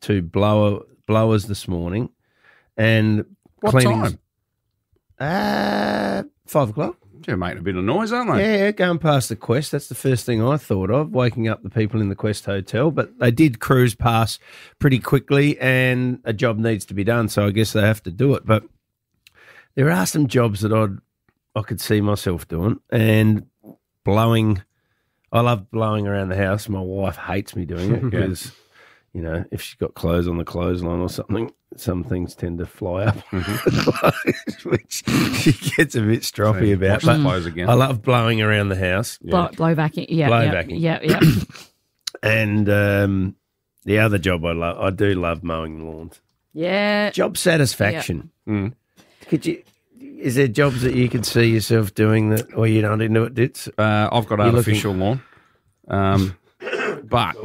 2 blowers this morning, and What cleaning. time? 5 o'clock. They're making a bit of noise, aren't they? Yeah, going past the Quest. That's the first thing I thought of, waking up the people in the Quest Hotel. But they did cruise past pretty quickly, and a job needs to be done, so I guess they have to do it. But there are some jobs that I could see myself doing, and blowing. I love blowing around the house. My wife hates me doing it because, you know, if she's got clothes on the clothesline or something, some things tend to fly up, which she gets a bit stroppy about. But clothes again. I love blowing around the house. Blow vacuum. Yeah. Blow yeah, vacuum. Yeah. And the other job I do love mowing lawns. Yeah. Job satisfaction. Is there jobs that you could see yourself doing that, or you don't into it, Ditz? I've got artificial lawn. But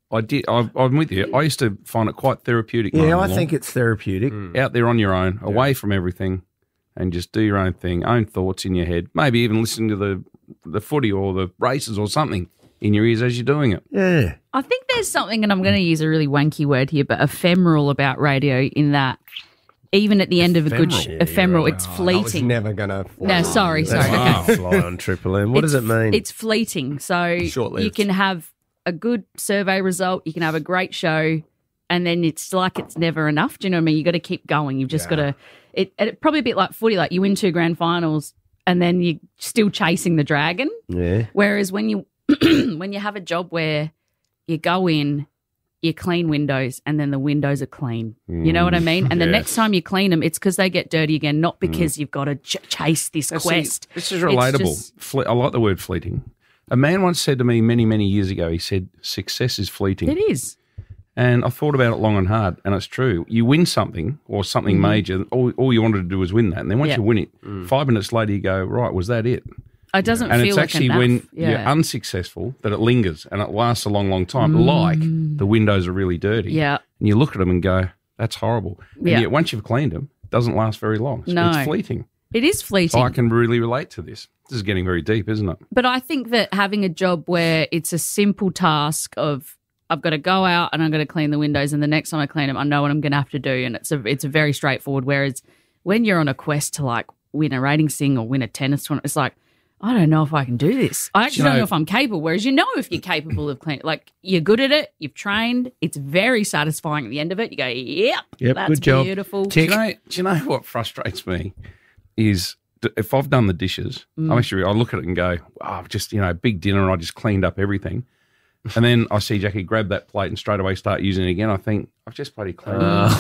I'm with you. I used to find it quite therapeutic. Yeah, I think it's therapeutic. Out there on your own, away from everything, and just do your own thing, own thoughts in your head. Maybe even listening to the footy or the races or something in your ears as you're doing it. Yeah. I think there's something, and I'm going to use a really wanky word here, but ephemeral about radio in that even at the end of a good ephemeral, right. it's fleeting. I was never going to... No, sorry. Wow. Okay. Fly on Triple M. What does it mean? It's fleeting. So Short-lived. you can have a good survey result, you can have a great show, and then it's like it's never enough. Do you know what I mean? You got to keep going. You've just got to. It's probably a bit like footy. Like you win 2 grand finals, and then you're still chasing the dragon. Yeah. Whereas when you when you have a job where you go in, you clean windows, and then the windows are clean. You know what I mean? And the next time you clean them, it's because they get dirty again, not because you've got to chase this quest. This is relatable. I like the word fleeting. A man once said to me many, many years ago, he said, success is fleeting. It is. And I thought about it long and hard, and it's true. You win something or something major, all you wanted to do was win that. And then once you win it, 5 minutes later you go, right, was that it? It doesn't and feel it's like actually enough. when you're unsuccessful that it lingers and it lasts a long, long time. Like the windows are really dirty. Yeah. And you look at them and go, that's horrible. And yet once you've cleaned them, it doesn't last very long. No. It's fleeting. It is fleeting. I can really relate to this. This is getting very deep, isn't it? But I think that having a job where it's a simple task of I've got to go out and I'm going to clean the windows, and the next time I clean them, I know what I'm going to have to do, and it's a very straightforward. Whereas when you're on a quest to like win a ratings thing or win a tennis tournament, it's like, I don't know if I can do this. I actually don't know if I'm capable. Whereas you know if you're capable of cleaning, like you're good at it, you've trained, it's very satisfying at the end of it. You go, yep that's good job. beautiful. Do you know what frustrates me is if I've done the dishes, I look at it and go, I've just, big dinner and I just cleaned up everything. And then I see Jackie grab that plate and straight away start using it again. I think, I've just bloody cleaned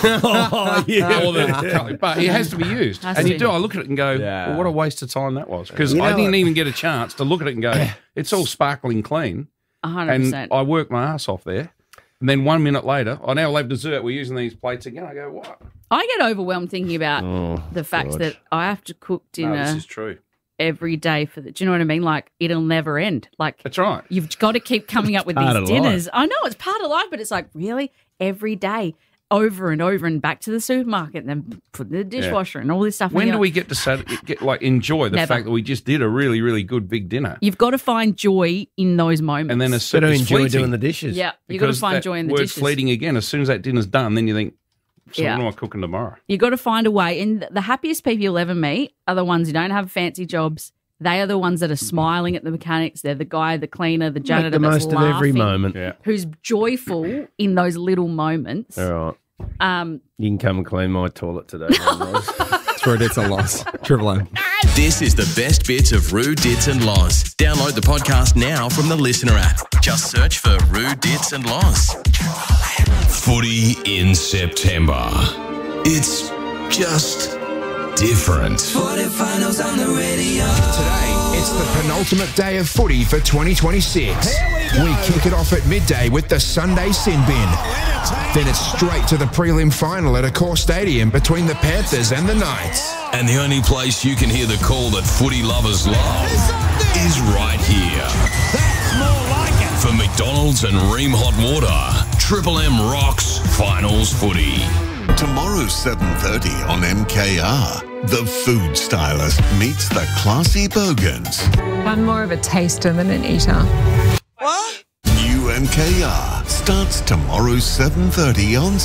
it. But it has to be used. I look at it and go, well, what a waste of time that was. Because I didn't even get a chance to look at it and go, it's all sparkling clean. 100%. And I worked my ass off there. And then 1 minute later, I now have dessert. We're using these plates again. I go, what? I get overwhelmed thinking about the fact that I have to cook dinner. No, this is true. Every day do you know what I mean? Like it'll never end. Like that's right. You've got to keep coming up with these dinners. I know it's part of life, but it's like really every day, over and over, and back to the supermarket, and then put in the dishwasher and all this stuff. When do we get to enjoy the Never. fact that we just did a really, really good big dinner? You've got to find joy in those moments. And then as soon as enjoy doing the dishes. Yeah, you've got to find joy in the dishes. Fleeting again. As soon as that dinner's done, then you think, what am I cooking tomorrow? You've got to find a way. And the happiest people you'll ever meet are the ones who don't have fancy jobs. They are the ones that are smiling at the mechanics. They're the guy, the cleaner, the janitor Make the most that's of every laughing, moment. who's joyful in those little moments. All right. You can come and clean my toilet today. That's where it's a loss. Triple M. This is the best bits of Roo, Dits and Loz. Download the podcast now from the Listener app. Just search for Roo, Dits and Loz. Footy in September. It's just different. Footy finals on the radio. Today, it's the penultimate day of footy for 2026. We kick it off at midday with the Sunday Sin Bin. Then it's straight to the prelim final at Accor Stadium between the Panthers and the Knights. And the only place you can hear the call that footy lovers love is right here. That's more like it. For McDonald's and Ream Hot Water, Triple M rocks finals footy. Tomorrow, 7:30 on MKR. The food stylist meets the classy bogans. I'm more of a taster than an eater. What? New MKR starts tomorrow, 7:30 on